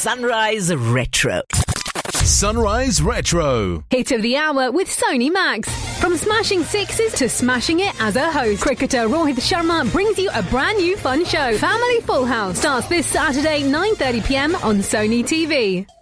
Sunrise Retro. Sunrise Retro. Hit of the hour with Sony Max. From smashing sixes to smashing it as a host, cricketer Rohit Sharma brings you a brand new fun show. Family Full House starts this Saturday 9:30 p.m. on Sony TV.